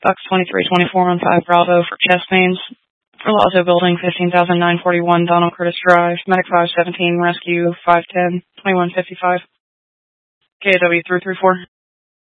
Box 2324 on 5 Bravo for chest pains. Relazzo Building, 15,941 Donald Curtis Drive. Medic 517, Rescue 510, 2155. KW 334.